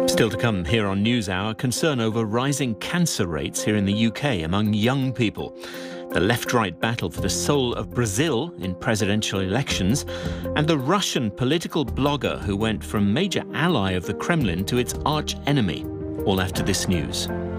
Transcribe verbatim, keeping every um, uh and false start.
Still to come here on NewsHour, concern over rising cancer rates here in the U K among young people, the left-right battle for the soul of Brazil in presidential elections, and the Russian political blogger who went from major ally of the Kremlin to its arch enemy. All after this news.